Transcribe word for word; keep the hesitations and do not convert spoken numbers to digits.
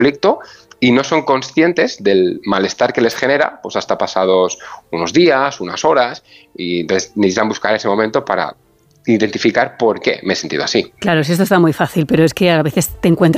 conflicto y no son conscientes del malestar que les genera, pues hasta pasados unos días, unas horas, y entonces necesitan buscar ese momento para identificar por qué me he sentido así. Claro, si esto está muy fácil, pero es que a veces te encuentras